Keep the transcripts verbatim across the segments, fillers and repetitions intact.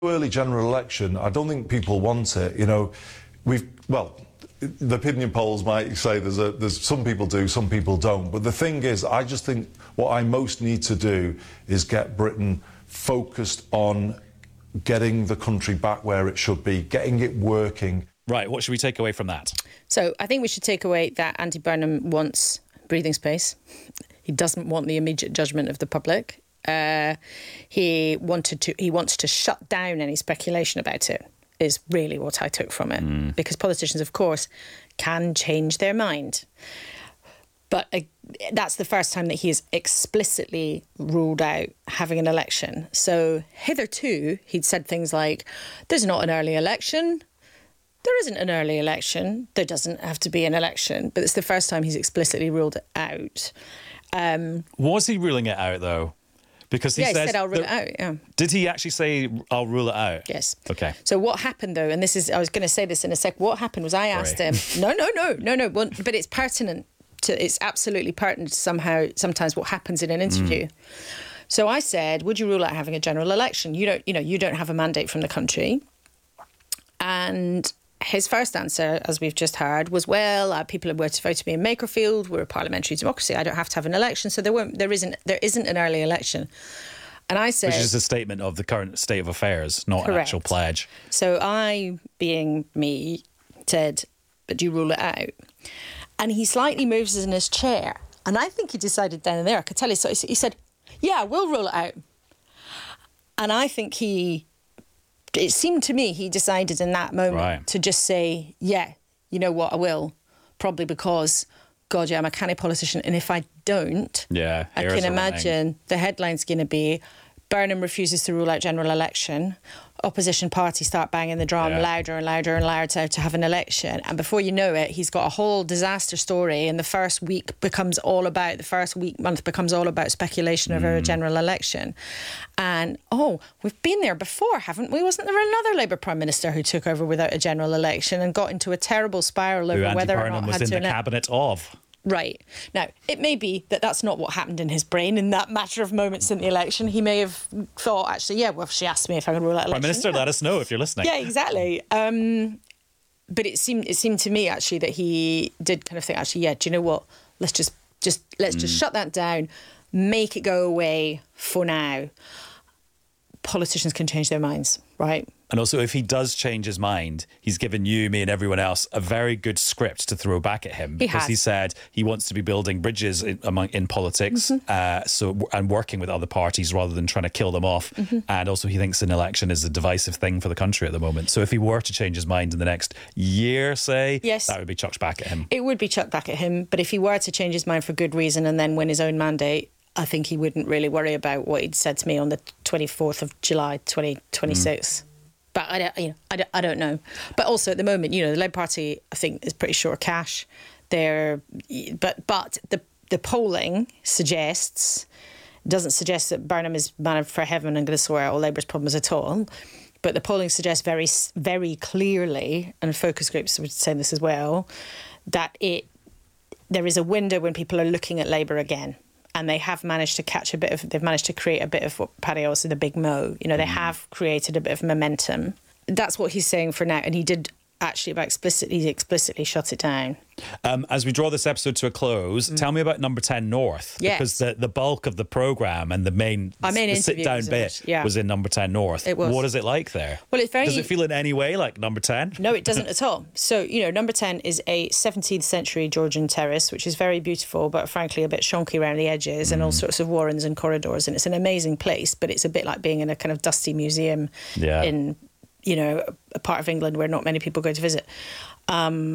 Early general election, I don't think people want it. You know, we've, well, the opinion polls might say there's a, there's some people do, some people don't. But the thing is, I just think what I most need to do is get Britain focused on getting the country back where it should be, getting it working. Right, what should we take away from that? So I think we should take away that Andy Burnham wants breathing space. He doesn't want the immediate judgment of the public. Uh, he wanted to. He wants to shut down any speculation about it. Is really what I took from it, mm. because politicians, of course, can change their mind. But uh, that's the first time that he has explicitly ruled out having an election. So hitherto, he'd said things like, "There's not an early election. There isn't an early election. There doesn't have to be an election." But it's the first time he's explicitly ruled it out. Um, Was he ruling it out though? Because he yeah, says, he said, "I'll rule there, it out." Yeah. Did he actually say, "I'll rule it out"? Yes. Okay. So what happened though, and this is, I was going to say this in a sec. What happened was I asked Sorry. him. No, no, no, no, no. Well, but it's pertinent to. It's absolutely pertinent to somehow. Sometimes what happens in an interview. Mm. So I said, "Would you rule out having a general election? You don't. You know, you don't have a mandate from the country." And his first answer, as we've just heard, was, "Well, uh, people were to vote to me in Makerfield. We're a parliamentary democracy. I don't have to have an election, so there won't. There isn't. There isn't an early election." And I said, which is a statement of the current state of affairs, not correct. an actual pledge. So I, being me, said, "But do you rule it out?" And he slightly moves in his chair, and I think he decided then and there. I could tell you. So he said, "Yeah, we'll rule it out." And I think he. It seemed to me he decided in that moment right. to just say, "Yeah, you know what, I will," probably because, God, yeah, I'm a canny politician, and if I don't, yeah, I can imagine running. The headline's going to be, "Burnham refuses to rule out general election. Opposition parties start banging the drum yeah. louder and louder and louder to have an election." And before you know it, he's got a whole disaster story, and the first week becomes all about, the first week, month becomes all about speculation over mm. a general election. And, oh, we've been there before, haven't we? Wasn't there another Labour Prime Minister who took over without a general election and got into a terrible spiral over who whether Andy or not was had in to the elect- cabinet of? Right. Now, it may be that that's not what happened in his brain in that matter of moments in the election. He may have thought, actually, yeah, well, if she asked me if I could rule out election. Prime Minister, yeah. let us know if you're listening. Yeah, exactly. Um, but it seemed it seemed to me, actually, that he did kind of think, actually, yeah, do you know what? Let's just, just, let's mm. just shut that down, make it go away for now. Politicians can change their minds, right? And also, if he does change his mind, he's given you, me and everyone else a very good script to throw back at him. Because he, he said he wants to be building bridges in, among, in politics mm-hmm. uh, so and working with other parties rather than trying to kill them off. Mm-hmm. And also he thinks an election is a divisive thing for the country at the moment. So if he were to change his mind in the next year, say, yes, that would be chucked back at him. It would be chucked back at him. But if he were to change his mind for good reason and then win his own mandate, I think he wouldn't really worry about what he'd said to me on the twenty-fourth of July, twenty twenty-six. Mm. But I don't, you know, I don't, I don't know. But also at the moment, you know, the Labour Party, I think, is pretty sure cash. They're, but but the the polling suggests, doesn't suggest that Burnham is man for heaven and going to sort out all Labour's problems at all. But the polling suggests very, very clearly, and focus groups would say this as well, that it there is a window when people are looking at Labour again. And they have managed to catch a bit of, they've managed to create a bit of what Paddy always said, the big mo. You know, they mm. have created a bit of momentum. That's what he's saying for now. And he did actually about explicitly, he explicitly shut it down. Um, as we draw this episode to a close, mm. tell me about Number ten North. Yes. Because the, the bulk of the programme and the main, Our main the sit-down bit yeah. was in Number ten North. It was. What is it like there? Well, it's very... Does it feel in any way like Number ten? No, it doesn't at all. So, you know, Number ten is a seventeenth century Georgian terrace, which is very beautiful, but frankly a bit shonky around the edges mm. and all sorts of warrens and corridors. And it's an amazing place, but it's a bit like being in a kind of dusty museum yeah. in, you know, a part of England where not many people go to visit. Um,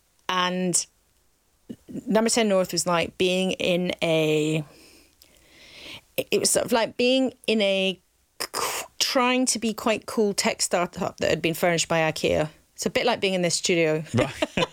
and Number ten North was like being in a... It was sort of like being in a... trying to be quite cool tech startup that had been furnished by IKEA. It's a bit like being in this studio. Right.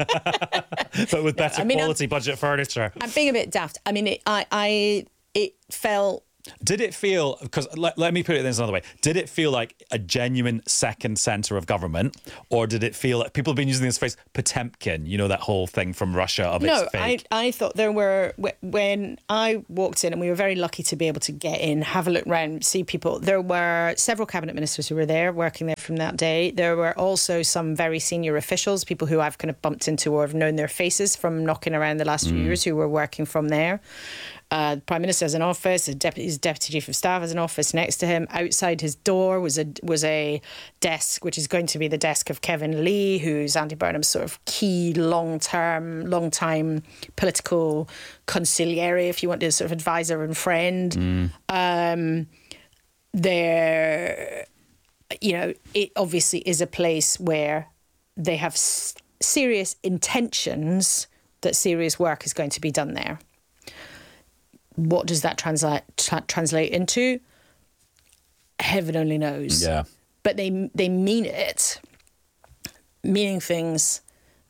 But with better I mean, quality I'm, budget furniture. I'm being a bit daft. I mean, it, I, I, it felt Did it feel, because let, let me put it this another way, did it feel like a genuine second centre of government, or did it feel like, people have been using this phrase, Potemkin, you know, that whole thing from Russia of no, it's fake? I, I thought there were, when I walked in, and we were very lucky to be able to get in, have a look around, see people, there were several cabinet ministers who were there, working there from that day. There were also some very senior officials, people who I've kind of bumped into or have known their faces from knocking around the last few Mm. years, who were working from there. Uh, the Prime Minister has an office, the deputy, his Deputy Chief of Staff has an office next to him. Outside his door was a was a desk, which is going to be the desk of Kevin Lee, who's Andy Burnham's sort of key long-term, long-time political consigliere, if you want to, sort of advisor and friend. Mm. Um, there, you know, it obviously is a place where they have s- serious intentions that serious work is going to be done there. What does that translate tra- translate into? Heaven only knows. Yeah. But they they mean it, meaning things